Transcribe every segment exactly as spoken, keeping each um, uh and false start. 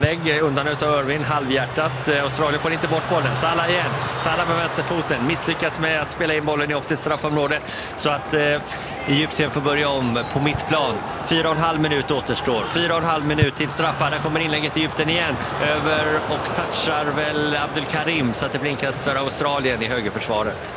Lägg undan utav Irvin, halvhjärtat. Australien får inte bort bollen. Salah igen. Salah med vänsterfoten. Misslyckas med att spela in bollen i offensivt straffområde. Så att eh, Egypten får börja om på mittplan. Fyra och en halv minut återstår. Fyra och en halv minut till straffar. Där kommer inlägget till Egypten igen. Över och touchar väl Abdul Karim. Så att det blir inkast för Australien i högerförsvaret.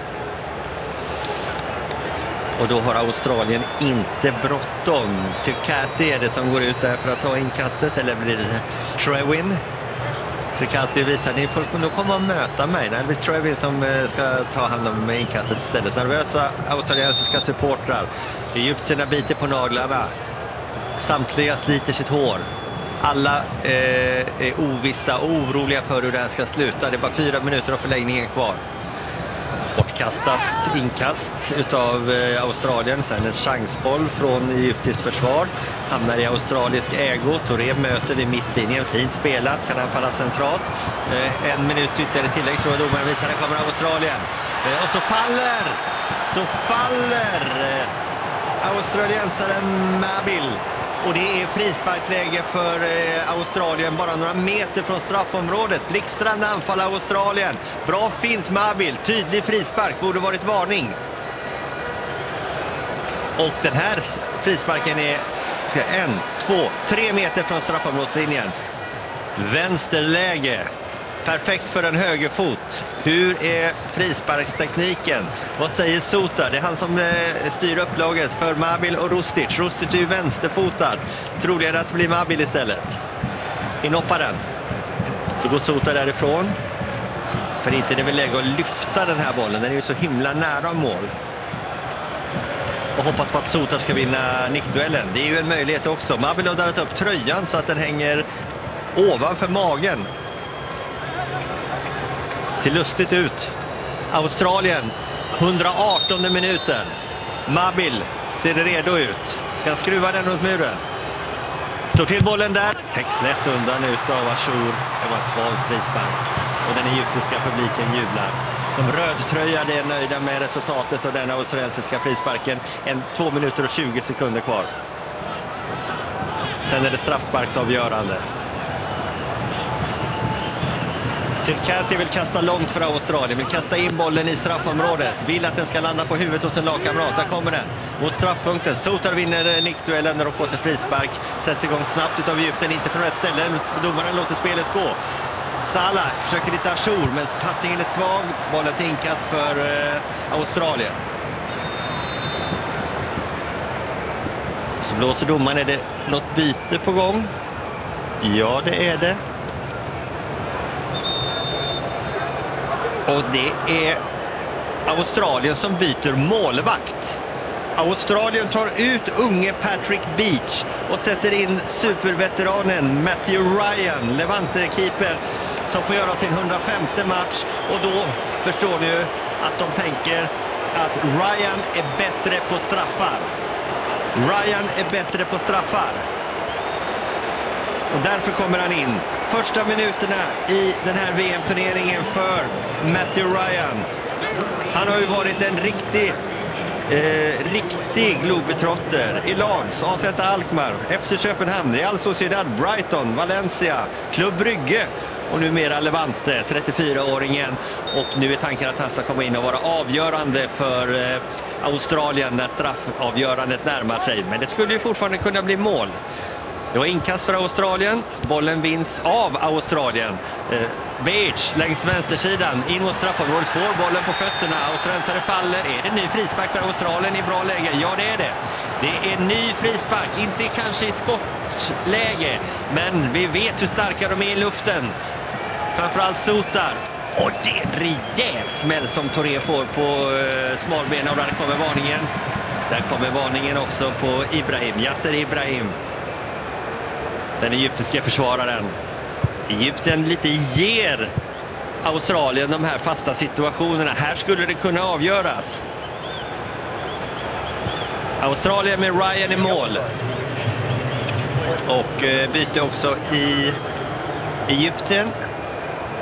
Och då har Australien inte bråttom. Sukati är det som går ut där för att ta inkastet. Eller blir det Trewin? Sukati visar att ni får nog komma och möta mig. Det blir Trewin som ska ta hand om inkastet istället. Nervösa australiensiska supportrar. Egyptierna biter på naglarna. Samtliga sliter sitt hår. Alla eh, är ovissa och oroliga för hur det här ska sluta. Det är bara fyra minuter av förlängningen kvar. Bortkastat inkast utav eh, Australien. Sen en chansboll från egyptiskt försvar. Hamnar i australisk ägo. Touré möter vid mittlinjen. Fint spelat. Kan han falla centralt. Eh, en minut ytterligare tillägg tror jag domaren visar. Där kommer Australien. Eh, och så faller! Så faller eh, australiensaren Mabil. Och det är frisparkläge för eh, Australien bara några meter från straffområdet. Blixtrande anfall av Australien. Bra fint Mabil. Tydlig frispark. Borde varit varning. Och den här frisparken är ska, en, två, tre meter från straffområdslinjen. Vänsterläge. Perfekt för en högerfot. Hur är frisparkstekniken? Vad säger Sotar? Det är han som eh, styr upplaget för Mabil och Rustic. Rustic är ju vänsterfotad. Troligare att det blir Mabil istället. Inhoppar den. Så går Sotar därifrån. För inte det är väl läge att lyfta den här bollen. Den är ju så himla nära mål. Och hoppas på att Sotar ska vinna nickduellen. Det är ju en möjlighet också. Mabil har dragit upp tröjan så att den hänger ovanför magen. Ser lustigt ut. Australien, hundraartonde minuten. Mabil ser det redo ut. Ska skruva den runt muren. Står till bollen där. Täcks lätt undan utav Ashur. Det var en svag frispark. Och den egyptiska publiken jublar. De rödtröjade är nöjda med resultatet av den australiensiska frisparken. En två minuter och tjugo sekunder kvar. Sen är det straffsparksavgörande. Sukati vill kasta långt för Australien, vill kasta in bollen i straffområdet, vill att den ska landa på huvudet hos en lagkamrat. Där kommer den mot straffpunkten. Sotar vinner nickduellen och på sig frispark. Sätts igång snabbt utav Egypten, inte från rätt ställe. Domaren låter spelet gå. Salah försöker lite Ashur, men passningen är svag. Bollen till inkast för eh, Australien. Så blåser domaren. Är det något byte på gång? Ja, det är det. Och det är Australien som byter målvakt. Australien tar ut unge Patrick Beach och sätter in superveteranen Matthew Ryan, Levante-keeper, som får göra sin hundrafemte match. Och då förstår ni ju att de tänker att Ryan är bättre på straffar. Ryan är bättre på straffar. Och därför kommer han in. Första minuterna i den här V M-turneringen för Matthew Ryan. Han har ju varit en riktig, eh, riktig globetrotter i lags. A Z Alkmaar, F C Köpenhamn, Real Sociedad, Brighton, Valencia, Club Brygge och numera Levante, trettiofyraåringen. Och nu är tanken att han ska komma in och vara avgörande för eh, Australien när straffavgörandet närmar sig. Men det skulle ju fortfarande kunna bli mål. Det var inkast för Australien. Bollen vinns av Australien. Eh, Beach längs vänstersidan. In mot straffområdet. Får bollen på fötterna. Australiensare faller. Är det ny frispark för Australien i bra läge? Ja, det är det. Det är ny frispark. Inte kanske i skottläge. Men vi vet hur starka de är i luften. Framförallt Sotar. Och det är en rejäl smäll som Touré får på eh, smalbena. Och där kommer varningen. Där kommer varningen också på Ibrahim. Yasser Ibrahim. Den egyptiska försvararen. Egypten lite ger Australien de här fasta situationerna. Här skulle det kunna avgöras. Australien med Ryan i mål. Och eh, byter också i Egypten.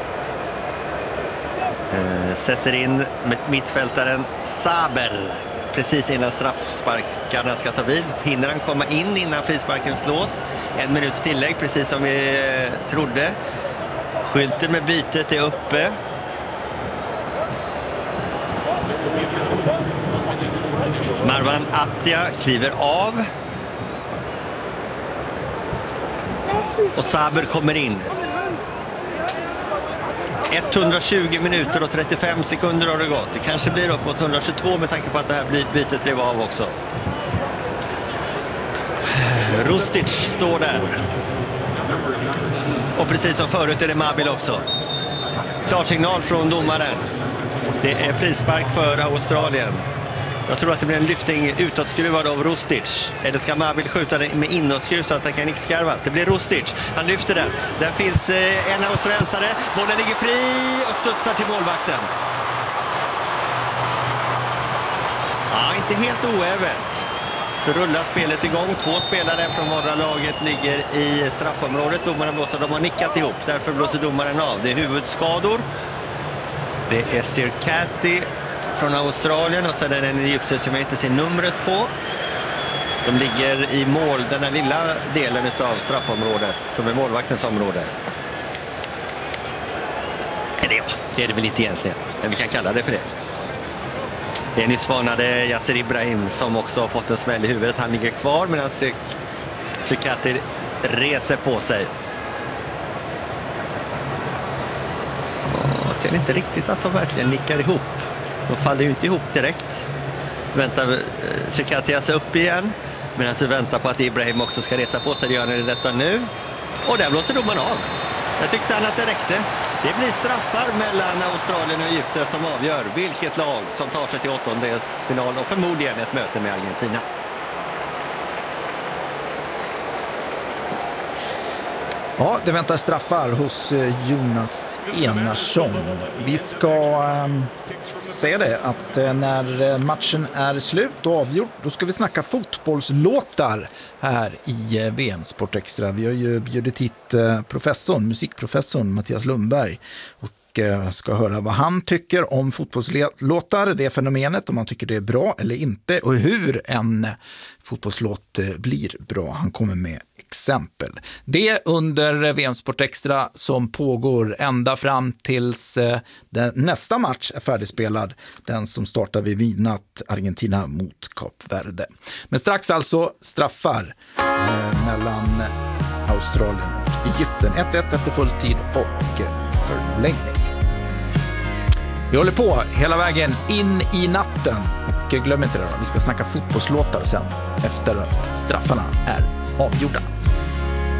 Eh, sätter in mittfältaren Saber precis innan straffsparkarna ska ta vid. Hinner han komma in innan frisparken slås? En minuts tillägg, precis som vi trodde. Skylten med bytet är uppe. Marwan Attia kliver av. Och Saber kommer in. etthundratjugo minuter och trettiofem sekunder har det gått. Det kanske blir upp mot etthundratjugotvå med tanke på att det här bytet blev av också. Rustic står där. Och precis som förut är det Mabil också. Klarsignal från domaren. Det är frispark för Australien. Jag tror att det blir en lyftning utåtskruvad av Rustic. Eller ska Mabil skjuta den med inåtskruv så att det kan skarvas? Det blir Rustic. Han lyfter den. Där finns en australiensare. Bollen ligger fri och studsar till målvakten. Ja, inte helt oävet. Så rullar spelet igång. Två spelare från vardera laget ligger i straffområdet. Domaren blåser. De har nickat ihop. Därför blåser domaren av. Det är huvudskador. Det är Sirkati från Australien och sen är det en egyptier som jag inte ser numret på. De ligger i mål, den här lilla delen av straffområdet som är målvaktens område. Eller ja, det är det väl inte egentligen. Men vi kan kalla det för det. Det är nyss varnade Yasser Ibrahim som också har fått en smäll i huvudet. Han ligger kvar medan Sirkati reser på sig. Jag ser inte riktigt att de verkligen nickar ihop. De faller ju inte ihop direkt. Väntar Sirkati alltså upp igen. Medan vi väntar på att Ibrahim också ska resa på sig. Det gör han detta nu. Och där blåser domaren av. Jag tyckte han att det räckte. Det blir straffar mellan Australien och Egypten som avgör vilket lag som tar sig till åttondelsfinal och förmodligen ett möte med Argentina. Ja, det väntar straffar hos Jonas Enarsson. Vi ska äh, säga det att äh, när matchen är slut och avgjort, då ska vi snacka fotbollslåtar här i äh, V M Sport Extra. Vi har ju bjudit hit äh, professorn, musikprofessorn Mattias Lundberg och äh, ska höra vad han tycker om fotbollslåtar, det fenomenet, om han tycker det är bra eller inte och hur en fotbollslåt äh, blir bra. Han kommer med exempel. Det under V M Sport Extra som pågår ända fram tills eh, den, nästa match är färdigspelad. Den som startar vid midnatt, Argentina mot Kap Verde. Men strax alltså straffar eh, mellan Australien och Egypten. ett ett efter fulltid och eh, förlängning. Vi håller på hela vägen in i natten. Och glöm inte det då, vi ska snacka fotbollslåtar sen efter att straffarna är avgjorda.